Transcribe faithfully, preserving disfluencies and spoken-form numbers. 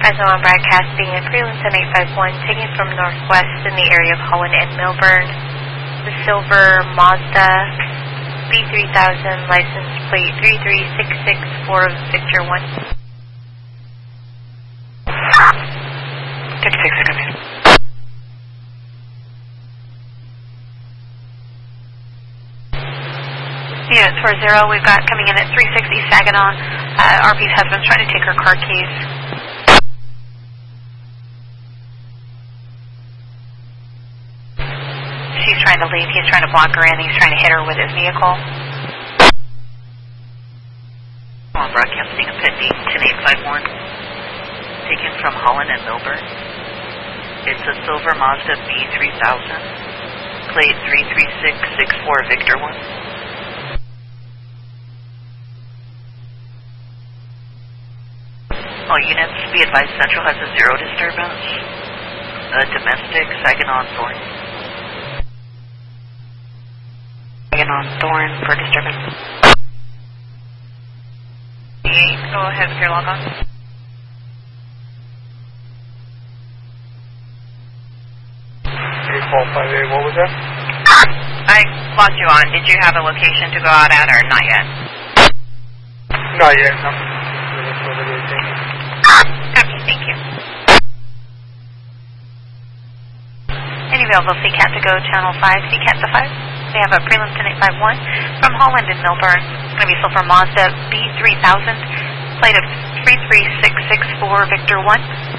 As I'm broadcasting at Freelanton eight five one, taking from northwest in the area of Holland and Milburn, the silver Mazda B three thousand, license plate three three six six four Victor one. thirty-six, come in. Units four zero, we've got coming in at three sixty Saginaw. Uh, R P's husband's trying to take her car keys. She's trying to leave. He's trying to block her in. He's trying to hit her with his vehicle. On broadcasting a pending ten eight five one, taken from Holland and Milburn. It's a silver Mazda B three thousand, plate three three six six four Victor one. All units, be advised Central has a zero disturbance. A domestic, Saginaw and Thorn. Saginaw and Thorn for disturbance. Go ahead with your log on. three four five eight, what was that? I logged you on. Did you have a location to go out at or not yet? Not yet, no. Copy, thank you. Any available C CAT to go channel five, C CAT to five. We have a prelim ten eight five one from Holland and Milburn. It's going to be silver Mazda B three thousand, plate of three three six six four Victor one.